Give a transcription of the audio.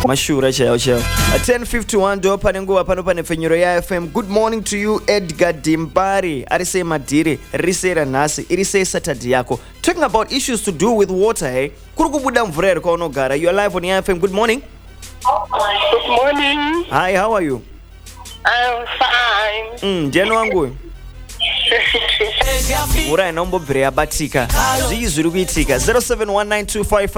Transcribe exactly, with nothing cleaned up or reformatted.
mashura chao chao. ten fifty-one do pane nguva pano pane fenyero ya F M. Good morning to you Edgar Dimbari. Arise madire risera nasi irise Saturday yako. Talking about issues to do with water, hey. Kuri kubuda mvura iri kwaunogara. You are live on F M. Good morning. Good morning. Hi, how are you? I'm fine. Mm, jeno wangu. Ura inombo brea batika. Zii zuru kuitika. zero seven one nine two five five